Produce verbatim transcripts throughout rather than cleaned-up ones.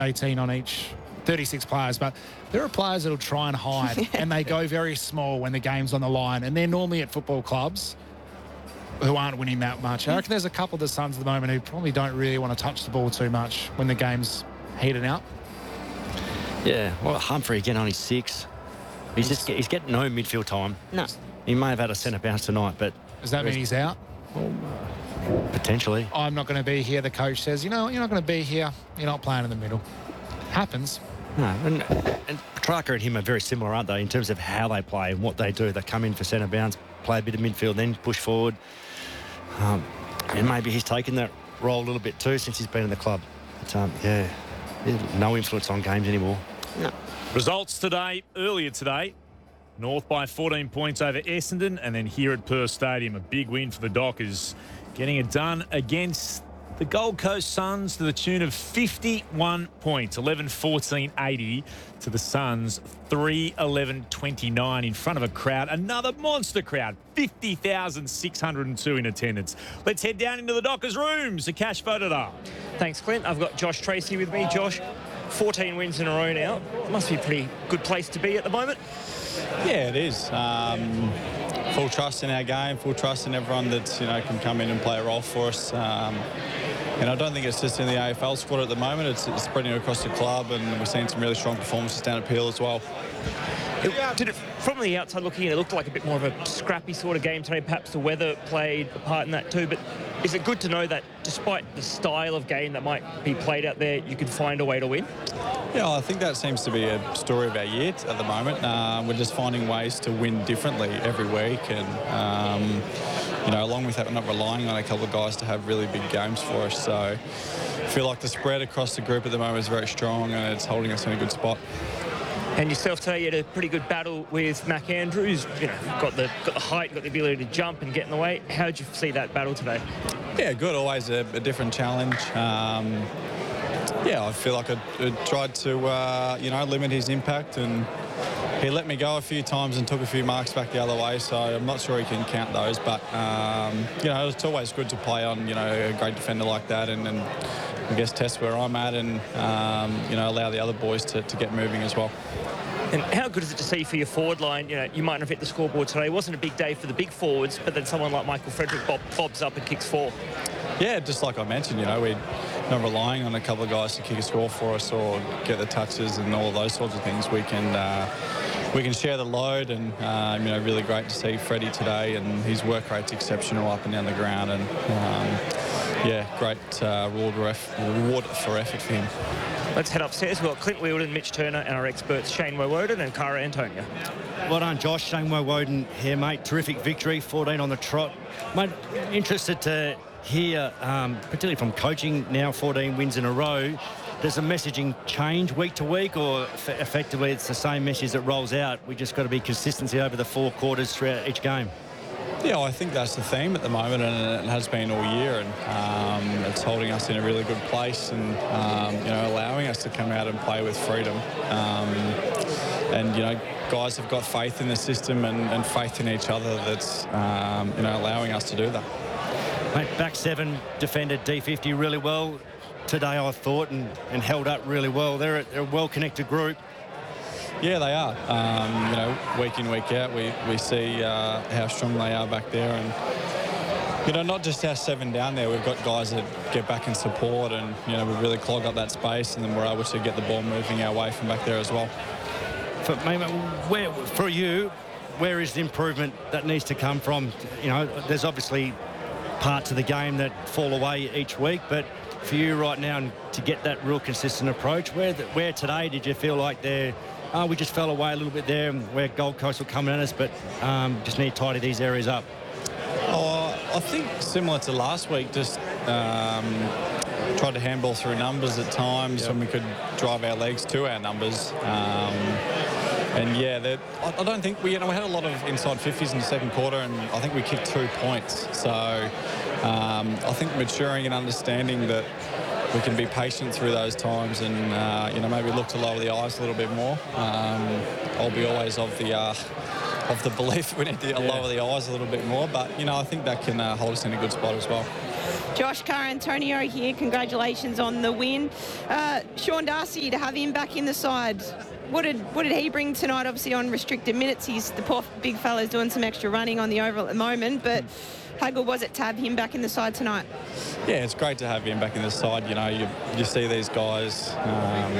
eighteen on each, thirty-six players, but there are players that'll try and hide and they go very small when the game's on the line, and they're normally at football clubs who aren't winning that much. I reckon there's a couple of the Suns at the moment who probably don't really want to touch the ball too much when the game's heating up. Yeah, well, Humphrey again only six. He's just he's getting no midfield time. No. He may have had a centre bounce tonight, but... Does that mean he's out? Well, potentially. I'm not going to be here. The coach says, you know, you're not going to be here. You're not playing in the middle. Happens. No, and, and Petrarca and him are very similar, aren't they, in terms of how they play and what they do. They come in for centre bounce, play a bit of midfield, then push forward. Um, and maybe he's taken that role a little bit too since he's been in the club. But, um, yeah, no influence on games anymore. No. Results today, earlier today. North by fourteen points over Essendon, and then here at Perth Stadium, a big win for the Dockers, getting it done against the Gold Coast Suns to the tune of fifty-one points, eleven fourteen eighty to the Suns, three eleven twenty-nine in front of a crowd, another monster crowd, fifty thousand six hundred two in attendance. Let's head down into the Dockers rooms. A cash vote it up. Thanks, Clint. I've got Josh Tracy with me. Josh, fourteen wins in a row now. Must be a pretty good place to be at the moment. Yeah, it is. Um, full trust in our game, full trust in everyone that you know can come in and play a role for us. Um, and I don't think it's just in the A F L squad at the moment. It's, it's spreading across the club, and we're seeing some really strong performances down at Peel as well. It, did it, from the outside looking in, it looked like a bit more of a scrappy sort of game today. Perhaps the weather played a part in that too. But is it good to know that despite the style of game that might be played out there, you can find a way to win? Yeah, I think that seems to be a story of our year at the moment. Um, we're just finding ways to win differently every week. And, um, you know, along with that, we're not relying on a couple of guys to have really big games for us. So I feel like the spread across the group at the moment is very strong, and it's holding us in a good spot. And yourself today, you had a pretty good battle with Mac Andrews. You know, got the got the height, got the ability to jump and get in the way. How did you see that battle today? Yeah, good. Always a, a different challenge. Um, yeah, I feel like I, I tried to, uh, you know, limit his impact, and he let me go a few times and took a few marks back the other way. So I'm not sure he can count those, but um, you know, it's always good to play on, you know, a great defender like that, and. and I guess test where I'm at, and um, you know, allow the other boys to, to get moving as well. And how good is it to see for your forward line? You know, you might not have hit the scoreboard today. It wasn't a big day for the big forwards, but then someone like Michael Frederick bob, bobs up and kicks four. Yeah, just like I mentioned, you know, we're not relying on a couple of guys to kick a score for us or get the touches and all those sorts of things. We can uh, we can share the load, and um, you know, really great to see Freddie today, and his work rate's exceptional up and down the ground, and um, yeah, great uh, reward, ref, reward for effort for him. Let's head upstairs. We've got Clint Wheeldon, Mitch Turner, and our experts Shane Woewodin and Cara Antonia. Well done, Josh. Shane Woewodin here, mate. Terrific victory, fourteen on the trot. Mate, interested to hear, um, particularly from coaching now, fourteen wins in a row. Does the messaging change week to week, or effectively it's the same message that rolls out? We just got to be consistency over the four quarters throughout each game. Yeah, I think that's the theme at the moment, and it has been all year, and um, it's holding us in a really good place, and um, you know, allowing us to come out and play with freedom. Um, and you know, guys have got faith in the system and, and faith in each other. That's um, you know, allowing us to do that. Mate, back seven defended D fifty really well today, I thought, and, and held up really well. They're a, they're a well-connected group. Yeah, they are. Um, you know, week in, week out, we, we see uh, how strong they are back there. And, you know, not just our seven down there, we've got guys that get back and support, and, you know, we really clog up that space, and then we're able to get the ball moving our way from back there as well. For, where, for you, where is the improvement that needs to come from? You know, there's obviously parts of the game that fall away each week, but for you right now, and to get that real consistent approach, where, the, where today did you feel like they're Uh, we just fell away a little bit there, where Gold Coast were coming at us, but um, just need to tidy these areas up? Oh, I think similar to last week, just um, tried to handball through numbers at times, yep, when we could drive our legs to our numbers. Um, and yeah, I, I don't think we, you know, we had a lot of inside fifties in the second quarter, and I think we kicked two points. So um, I think maturing and understanding that we can be patient through those times, and uh, you know, maybe look to lower the eyes a little bit more. Um, I'll be always of the uh, of the belief we need to yeah. lower the eyes a little bit more, but you know, I think that can uh, hold us in a good spot as well. Josh Carantonio here. Congratulations on the win. Uh, Sean Darcy, to have him back in the side, what did what did he bring tonight? Obviously on restricted minutes. He's the poor big fella's doing some extra running on the oval at the moment, but how good was it to have him back in the side tonight? Yeah, it's great to have him back in the side. You know, you, you see these guys, um,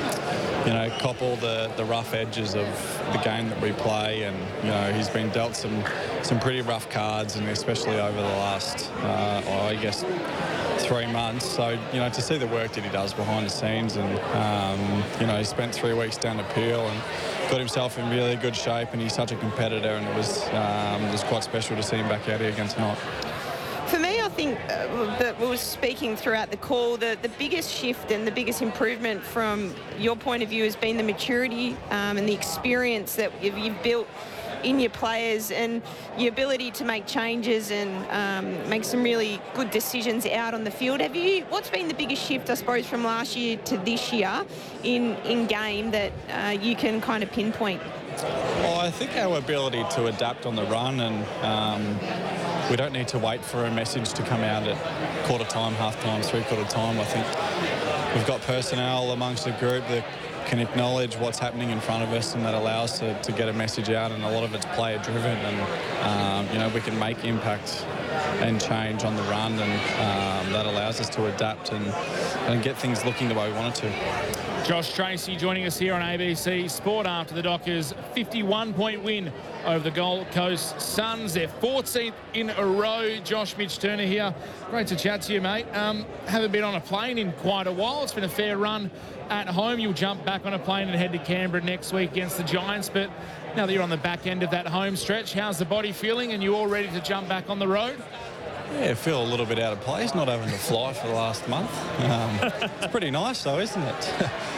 you know, cop all the, the rough edges of the game that we play, and, you know, he's been dealt some, some pretty rough cards, and especially over the last, uh, oh, I guess, three months. So, you know, to see the work that he does behind the scenes, and, um, you know, he spent three weeks down at Peel and got himself in really good shape, and he's such a competitor, and it was, um, it was quite special to see him back out here again tonight. For me, I think uh, that we were speaking throughout the call, the, the biggest shift and the biggest improvement from your point of view has been the maturity um, and the experience that you've, you've built in your players, and your ability to make changes and um, make some really good decisions out on the field. Have you? What's been the biggest shift, I suppose, from last year to this year in in game that uh, you can kind of pinpoint? Well, I think our ability to adapt on the run, and um, we don't need to wait for a message to come out at quarter time, half time, three quarter time. I think we've got personnel amongst the group that can acknowledge what's happening in front of us, and that allows us to, to get a message out, and a lot of it's player driven, and um, you know, we can make impact and change on the run, and um, that allows us to adapt and, and get things looking the way we want it to. Josh Tracy joining us here on A B C Sport after the Dockers' fifty-one point win over the Gold Coast Suns. Their fourteenth in a row. Josh, Mitch Turner here. Great to chat to you, mate. Um, haven't been on a plane in quite a while. It's been a fair run at home. You'll jump back on a plane and head to Canberra next week against the Giants. But now that you're on the back end of that home stretch, how's the body feeling? And you all ready to jump back on the road? Yeah, I feel a little bit out of place, not having to fly for the last month. Um, it's pretty nice, though, isn't it?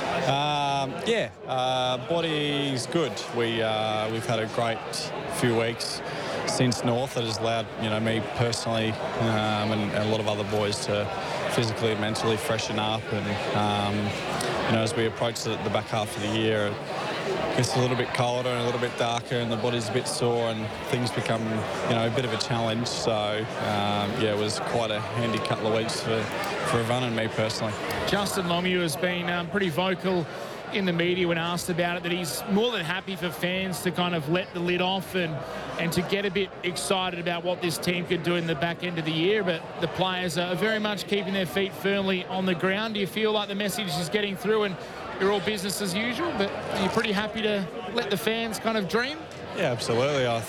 um, yeah, uh, body's good. We, uh, we've had a great few weeks since North that has allowed, you know, me personally um, and, and a lot of other boys to physically and mentally freshen up. And, um, you know, as we approach the, the back half of the year, it's a little bit colder and a little bit darker, and the body's a bit sore, and things become, you know, a bit of a challenge. So, um, yeah, it was quite a handy couple of weeks for, for Evan and me personally. Justin Longmuir has been um, pretty vocal in the media when asked about it, that he's more than happy for fans to kind of let the lid off and, and to get a bit excited about what this team could do in the back end of the year. But the players are very much keeping their feet firmly on the ground. Do you feel like the message is getting through and you're all business as usual, but you're pretty happy to let the fans kind of dream? Yeah, absolutely. I, th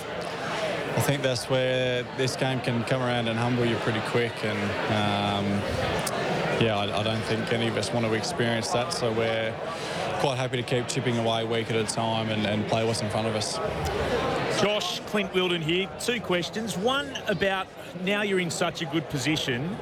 I think that's where this game can come around and humble you pretty quick. And, um, yeah, I, I don't think any of us want to experience that, so we're quite happy to keep chipping away week at a time and, and play what's in front of us. Josh, Clint Wilden here. Two questions. One about, now you're in such a good position,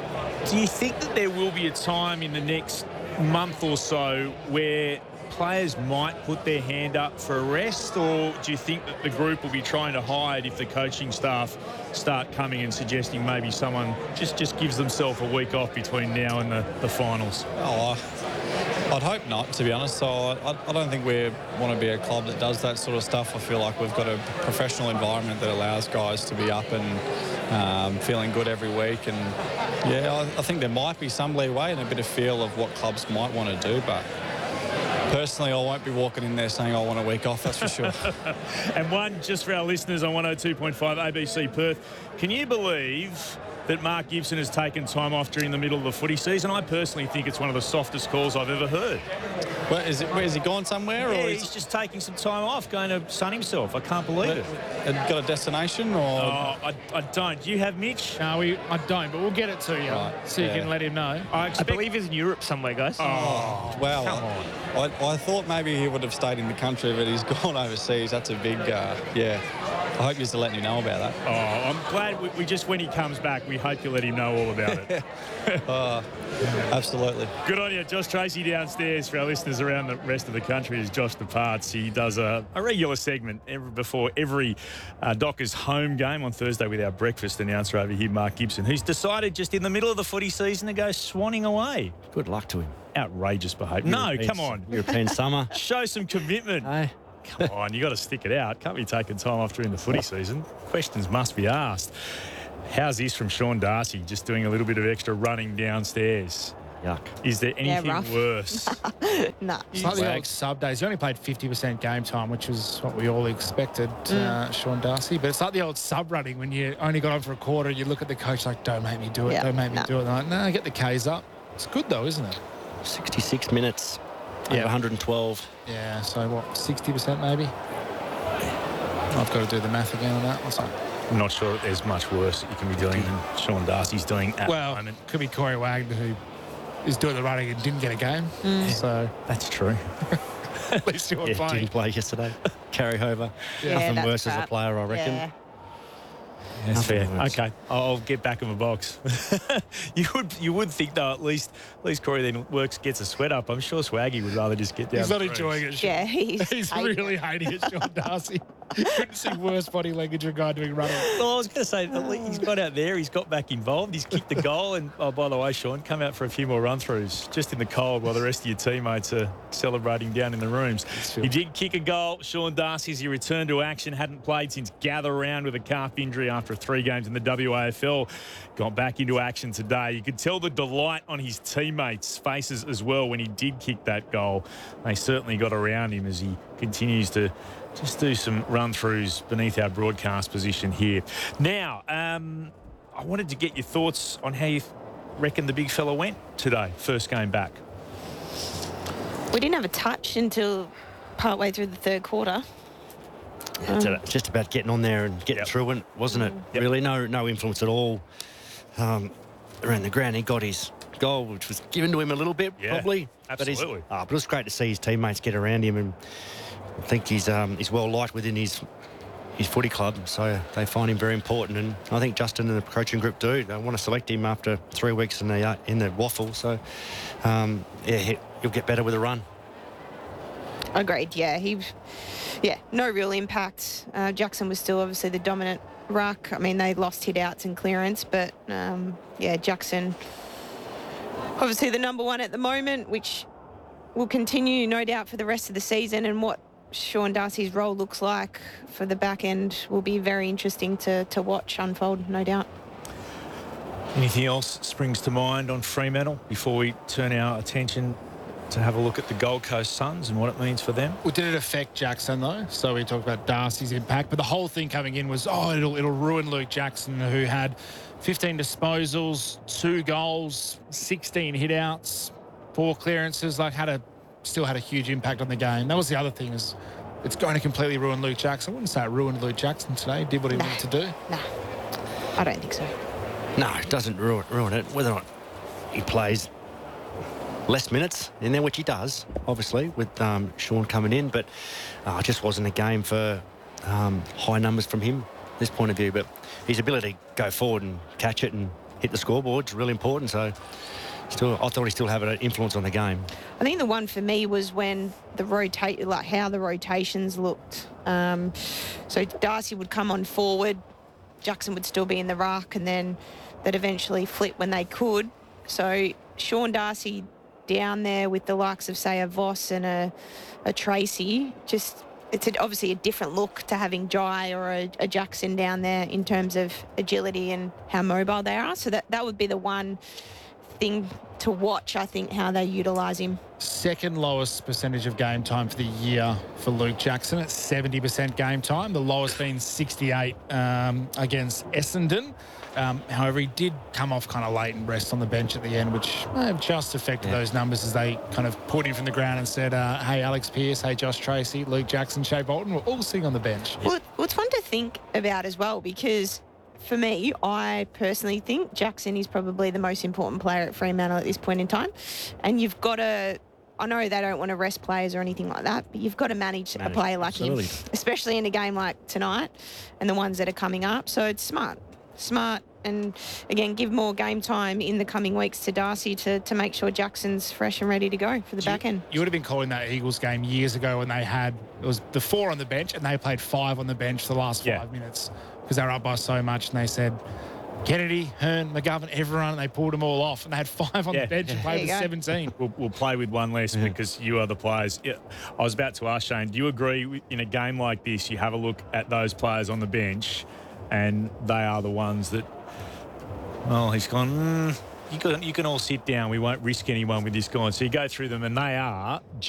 do you think that there will be a time in the next month or so where players might put their hand up for a rest, or do you think that the group will be trying to hide if the coaching staff start coming and suggesting maybe someone just, just gives themselves a week off between now and the, the finals? Oh, I'd hope not, to be honest. So I, I don't think we want to be a club that does that sort of stuff. I feel like we've got a professional environment that allows guys to be up and um, feeling good every week. And, yeah, I, I think there might be some leeway and a bit of feel of what clubs might want to do, but personally, I won't be walking in there saying I want a week off, that's for sure. And one, just for our listeners on one oh two point five A B C Perth, can you believe that Mark Gibson has taken time off during the middle of the footy season? I personally think it's one of the softest calls I've ever heard. Well, is it, where, is he gone somewhere? Yeah, or he's is just taking some time off, going to sun himself. I can't believe it. it got a destination? Or Oh, I, I don't. Do you have Mitch? No, we, I don't, but we'll get it to you Right, so you yeah. can let him know. I I expect... believe he's in Europe somewhere, guys. Oh, Well, come on. I, I thought maybe he would have stayed in the country, but he's gone overseas. That's a big, uh, yeah. I hope you're letting him know about that. Oh, I'm glad we, we just, when he comes back, we hope you let him know all about it. uh, absolutely. Good on you. Josh Tracy downstairs for our listeners around the rest of the country is Josh DeParts. He does a, a regular segment every, before every uh, Dockers home game on Thursday with our breakfast announcer over here, Mark Gibson, who's decided just in the middle of the footy season to go swanning away. Good luck to him. Outrageous behaviour. No, European- come on. European summer. Show some commitment. Hey. Come on, you got to stick it out. Can't be taking time off during the footy season. Questions must be asked. How's this from Sean Darcy, just doing a little bit of extra running downstairs? Yuck. Is there anything rough. worse? Nah. It's like the old Wags. sub days. He only played fifty percent game time, which was what we all expected, uh, Sean Darcy. But it's like the old sub running when you only got on for a quarter. You look at the coach like, don't make me do it. Yeah, Don't make me no. do it. They're like, no, get the Ks up. It's good though, isn't it? sixty-six minutes. Yeah. Yeah. one hundred twelve. Yeah, so what, sixty percent maybe? I've got to do the math again on that. What's that? I'm not sure that there's much worse that you can be doing than Sean Darcy's doing at Well, the moment. could be Corey Wagner who is doing the running and didn't get a game. So That's true. at least you're Yeah, playing. didn't play yesterday. Carry over. Yeah, Nothing that's worse as a crap. player, I reckon. Yeah. That's fair. Nothing worse. Okay, I'll I'll get back in the box. you would you would think though at least at least Corey then works gets a sweat up. I'm sure Swaggy would rather just get down. He's the not crease. enjoying it. Yeah, he's, He's hating really it. hating it, Sean Darcy. Couldn't see worse body language of a guy doing running. Well, I was going to say at least he's got out there. He's got back involved. He's kicked the goal, and oh, by the way, Sean, come out for a few more run-throughs just in the cold while the rest of your teammates are celebrating down in the rooms. He did kick a goal. Sean Darcy, as he returned to action, hadn't played since gather round with a calf injury after three games in the W A F L. Got back into action today. You could tell the delight on his teammates' faces as well when he did kick that goal. They certainly got around him as he continues to just do some run-throughs beneath our broadcast position here. Now, um, I wanted to get your thoughts on how you th- reckon the big fella went today, first game back. We didn't have a touch until partway through the third quarter. Yeah, it's a- just about getting on there and getting Yep. through it, wasn't it? Yep. Really, no no influence at all um, around the ground. He got his goal, which was given to him a little bit, Yeah, probably. absolutely. But, he's, ah, but it was great to see his teammates get around him, and I think he's um, he's well liked within his his footy club, so they find him very important. And I think Justin and the coaching group do. They want to select him after three weeks in the uh, in the waffle. So um, yeah, he, he'll get better with a run. Agreed. Yeah, he, yeah, no real impact. Uh, Jackson was still obviously the dominant ruck. I mean, they lost hit outs and clearance, but um, yeah, Jackson, obviously the number one at the moment, which will continue, no doubt, for the rest of the season. And what Sean Darcy's role looks like for the back end will be very interesting to to watch unfold, no doubt. Anything else springs to mind on Fremantle before we turn our attention to have a look at the Gold Coast Suns and what it means for them? Well, did it affect Jackson though? So we talked about Darcy's impact, but the whole thing coming in was, oh, it'll it'll ruin Luke Jackson, who had fifteen disposals, two goals, sixteen hit outs, four clearances. Like had a still had a huge impact on the game. That was the other thing, is it's going to completely ruin Luke Jackson. I wouldn't say it ruined Luke Jackson today. He did what he Nah. wanted to do. Nah, I don't think so. No, it doesn't ruin, ruin it. Whether or not he plays less minutes in there, which he does, obviously, with um, Sean coming in, but uh, it just wasn't a game for um, high numbers from him, this point of view. But his ability to go forward and catch it and hit the scoreboard is really important. So still, I thought he still had an influence on the game. I think the one for me was when the rotate, like how the rotations looked. Um, so Darcy would come on forward, Jackson would still be in the ruck, and then they'd eventually flip when they could. So Sean Darcy down there with the likes of, say, a Voss and a, a Tracy, just it's a, obviously a different look to having Jai or a, a Jackson down there in terms of agility and how mobile they are. So that, that would be the one thing to watch, I think, how they utilise him. Second lowest percentage of game time for the year for Luke Jackson at seventy percent game time. The lowest being sixty-eight um, against Essendon. Um, however, he did come off kind of late and rest on the bench at the end, which may have just affected Yeah. those numbers as they kind of put him from the ground and said, uh, hey, Alex Pearce, hey, Josh Tracy, Luke Jackson, Shea Bolton, we're all sitting on the bench. Well, well, it's fun to think about as well, because for me, I personally think Jackson is probably the most important player at Fremantle at this point in time. And you've got to, I know they don't want to rest players or anything like that, but you've got to manage, Manage, a player like absolutely. him, especially in a game like tonight and the ones that are coming up. So it's smart, smart. And again, give more game time in the coming weeks to Darcy to, to make sure Jackson's fresh and ready to go for the back end. You would have been calling that Eagles game years ago when they had, it was the four on the bench and they played five on the bench for the last Yeah. five minutes because they were up by so much, and they said, Kennedy, Hearn, McGovern, everyone, and they pulled them all off, and they had five on Yeah. the bench and Yeah. played There with you go. seventeen. We'll, we'll play with one less because you are the players. Yeah, I was about to ask Shane, do you agree with- in a game like this, you have a look at those players on the bench and they are the ones that Well, he's gone, mm, you, can, you can all sit down. We won't risk anyone with this guy. So you go through them, and they are